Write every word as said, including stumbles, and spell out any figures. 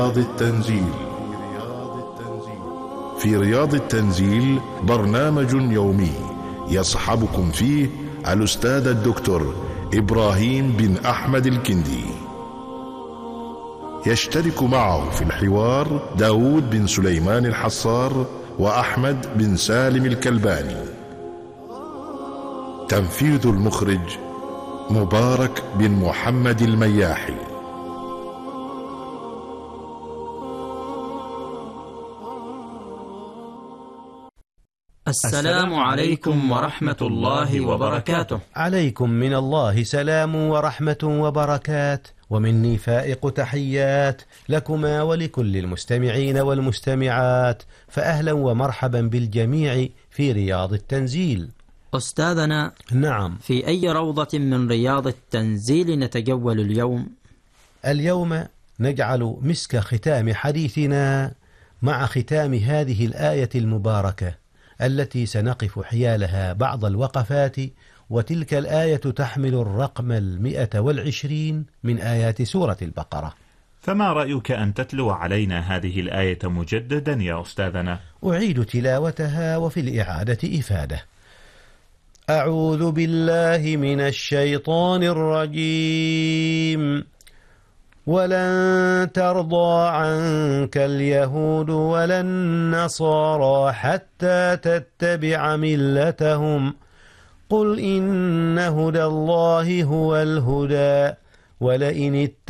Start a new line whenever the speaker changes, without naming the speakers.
رياض التنزيل. في رياض التنزيل برنامج يومي يصحبكم فيه الأستاذ الدكتور إبراهيم بن أحمد الكندي. يشترك معه في الحوار داود بن سليمان الحصار وأحمد بن سالم الكلباني. تنفيذ المخرج مبارك بن محمد المياحي.
السلام عليكم ورحمة الله وبركاته.
عليكم من الله سلام ورحمة وبركات، ومني فائق تحيات لكما ولكل المستمعين والمستمعات، فأهلا ومرحبا بالجميع في رياض التنزيل.
أستاذنا،
نعم،
في أي روضة من رياض التنزيل نتجول اليوم؟
اليوم نجعل مسك ختام حديثنا مع ختام هذه الآية المباركة التي سنقف حيالها بعض الوقفات، وتلك الآية تحمل الرقم المئة والعشرين من آيات سورة البقرة.
فما رأيك أن تتلو علينا هذه الآية مجددا يا أستاذنا؟
أعيد تلاوتها وفي الإعادة إفادة. أعوذ بالله من الشيطان الرجيم. ولن ترضى عنك اليهود ولا النصارى حتى تتبع ملتهم قل إن هدى الله هو الهدى ولئن